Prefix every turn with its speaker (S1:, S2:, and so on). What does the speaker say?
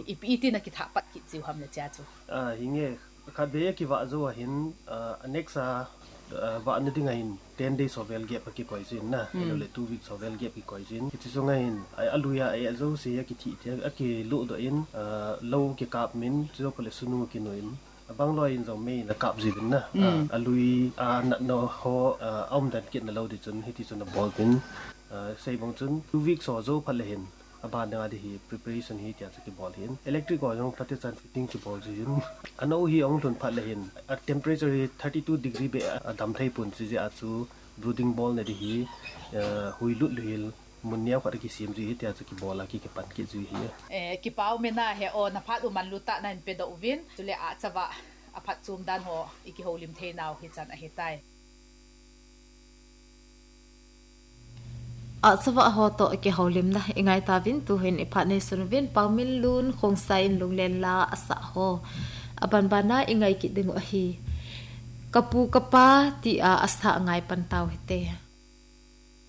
S1: ipi na ki tha pat ki chiu ham le cha chu
S2: hinge khade ki wa zo hin anexa wa ne dinga in 10 days of well gap ki koizin na le 2 weeks of well gap ki koizin ki so ngain ai aluya ai zo se ya ki thi the ki lu do in lo ki kap min zo ko le sunu ki noin bang loi in zo me na kap ji bin na alui na no ho om dan kit na lo di chun hi ti chun bol bin sei bong chun 2 weeks or zo phale hin aban na di hi preparation hi tia ki bol hin electric oil ong tate chan fitting ki bol ji hin ano hi ong thun phale hin a temperature 32 degree be dam thai pun ji a chu brooding ball na di hi hui lut lil munya khar ki sim ji tia ki bola ki pan ki ji hi
S1: ki pau me na he o na phat u man luta na pe do win tule a chawa a phat chum dan ho iki holim the naw hi chan a he tai
S3: a chawa ho to ki holim na ingai ta win tu hin ipha ne sun win pawmin lun khong sai lunglen la asa ho aban bana ingai ki ding a hi kapu kapa ti a asa ngai pan taw hete